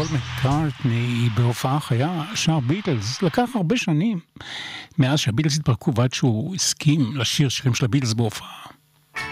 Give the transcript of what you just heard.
פול מקארטני בהופעה חיה שר ביטלס. לקח הרבה שנים מאז שהביטלס התפרקו ועד שהוא הסכים לשיר שירים של הביטלס בהופעה.